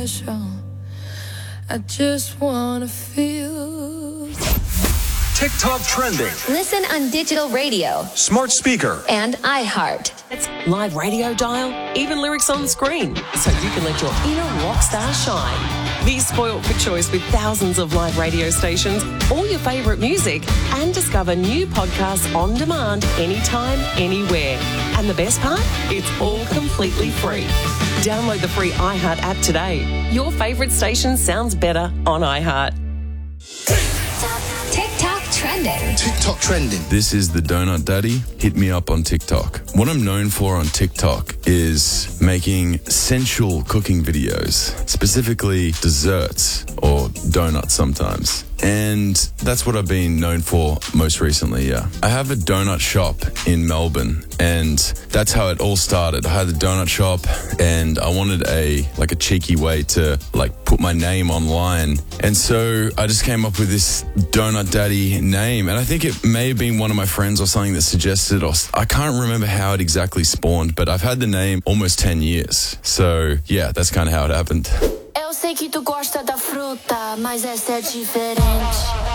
I just wanna feel TikTok trending. Listen on digital radio, Smart speaker. and iHeart. It's live radio dial, even lyrics on screen, so you can let your inner rock star shine. Be spoiled for choice with thousands of live radio stations, all your favourite music, and discover new podcasts on demand anytime, anywhere. And the best part? It's all completely free. Download the free iHeart app today. Your favourite station sounds better on iHeart. TikTok trending. TikTok trending. This is the Donut Daddy. Hit me up on TikTok. What I'm known for on TikTok is making sensual cooking videos, specifically desserts or donuts sometimes. And that's what I've been known for most recently, yeah. I have a donut shop in Melbourne, and that's how it all started. I had a donut shop, and I wanted a cheeky way to put my name online. And so I just came up with this Donut Daddy name, and I think it may have been one of my friends or something that suggested, or I can't remember how it exactly spawned, but I've had the name almost 10 years. So yeah, that's kind of how it happened. Eu sei que tu gosta da fruta, mas essa é diferente.